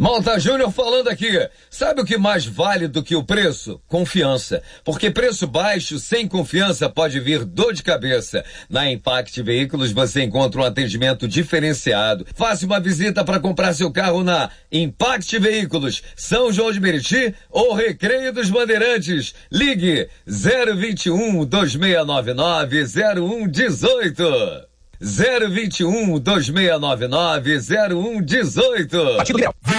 Malta Júnior falando aqui. Sabe o que mais vale do que o preço? Confiança. Porque preço baixo, sem confiança, pode vir dor de cabeça. Na Impact Veículos você encontra um atendimento diferenciado. Faça uma visita para comprar seu carro na Impact Veículos, São João de Meriti ou Recreio dos Bandeirantes. Ligue 021-2699-0118. 021-2699-0118.